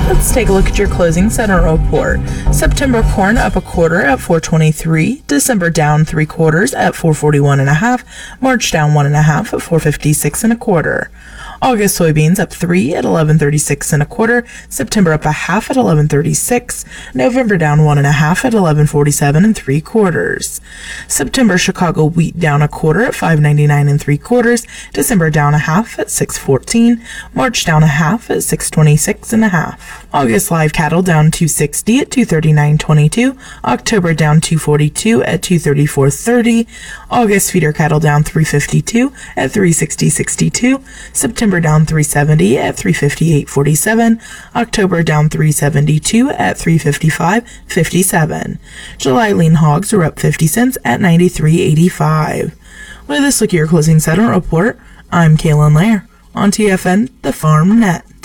Let's take a look at your closing center report. September corn up a quarter at 4.23. December down 3/4 at 4.41.5. March down 1.5 at 4.56 1/4. August soybeans up 3 at 11.36 1/4. September up a half at 11.36. November down 1.5 at 11.47 3/4. September Chicago wheat down a quarter at 5.99 3/4. December down a half at 6.14. March down a half at 6.26 1/2. August live cattle down 2.60 at 2.39.22. October down 2.42 at 2.34.30. August feeder cattle down 3.52 at 3.60.62. September down 3.70 at 3.58.47. October down 3.72 at 3.55.57. July lean hogs are up 50 cents at 93.85. With this look at your closing settlement report, I'm Kaylin Lair on TFN, the Farm Net.